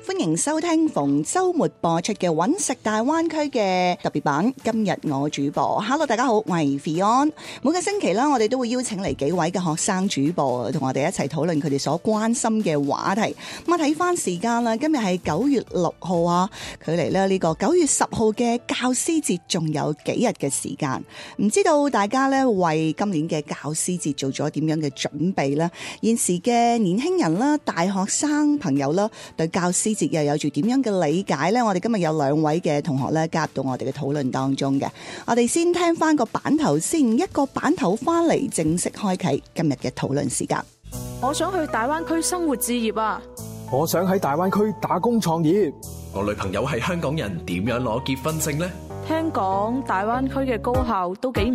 歡迎收聽逢週末播出嘅揾食大灣區嘅特別版。今日我主播 ，Hello 大家好，我係 Fion。每個星期啦，我哋都會邀請嚟幾位嘅學生主播，同我哋一齊討論佢哋所關心嘅話題。咁啊，睇翻時間啦，今日係9月6號啊，距離咧呢個9月10號嘅教師節仲有幾日嘅時間。唔知道大家咧為今年嘅教師節做咗點樣嘅準備呢？現時嘅年輕人啦、大學生朋友啦，對教師節又有住點樣嘅理解呢？我哋今日有2位嘅同學咧加入到我哋嘅討論當中嘅。我哋先聽翻個版頭先，一個版頭翻嚟正式開啟今日嘅討論時間。 我想去大灣區生活置業啊！ 我想喺大灣區打工創業。 我女朋友係香港人，點樣攞結婚證呢？ 聽講大灣區嘅高校都幾唔